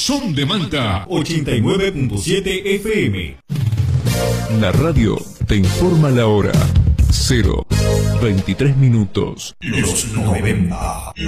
Son de Manta 89.7 FM. La radio te informa la hora. 0:23. Los 90.